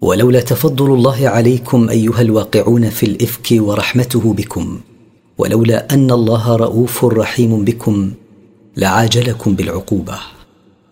ولولا تفضل الله عليكم أيها الواقعون في الإفك ورحمته بكم، ولولا أن الله رؤوف رحيم بكم لعاجلكم بالعقوبة.